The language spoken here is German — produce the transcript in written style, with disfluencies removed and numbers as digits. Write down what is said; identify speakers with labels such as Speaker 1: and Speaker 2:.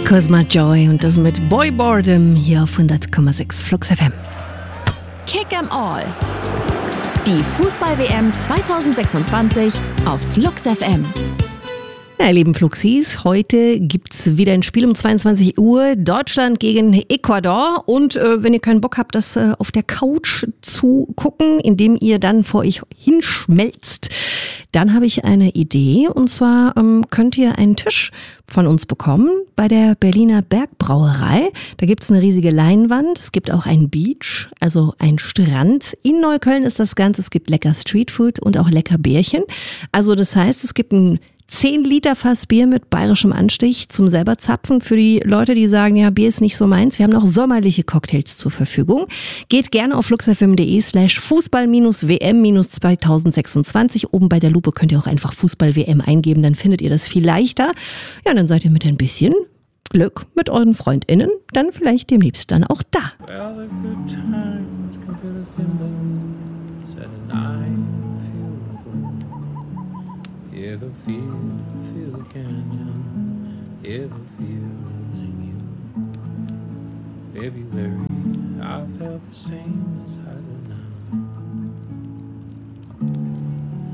Speaker 1: Cosma Joy und das mit Boy Boredom hier auf 100,6 Flux FM.
Speaker 2: Kick 'em All. Die Fußball-WM 2026 auf Flux FM.
Speaker 1: Ja, ihr lieben Fluxis, heute gibt's wieder ein Spiel um 22 Uhr, Deutschland gegen Ecuador. Und wenn ihr keinen Bock habt, das auf der Couch zu gucken, indem ihr dann vor euch hinschmelzt, dann habe ich eine Idee. Und zwar könnt ihr einen Tisch von uns bekommen bei der Berliner Bergbrauerei. Da gibt's eine riesige Leinwand, es gibt auch einen Beach, also einen Strand. In Neukölln ist das Ganze, es gibt lecker Streetfood und auch lecker Bärchen. Also das heißt, es gibt ein 10 Liter Fass Bier mit bayerischem Anstich zum selber zapfen für die Leute, die sagen, ja, Bier ist nicht so meins. Wir haben noch sommerliche Cocktails zur Verfügung. Geht gerne auf fluxfm.de/Fußball-WM-2026. Oben bei der Lupe könnt ihr auch einfach Fußball-WM eingeben, dann findet ihr das viel leichter. Ja, dann seid ihr mit ein bisschen Glück mit euren FreundInnen dann vielleicht demnächst dann auch da.
Speaker 3: Yeah, the feel the canyon. Yeah, the feels in you. February, I felt the same as I did.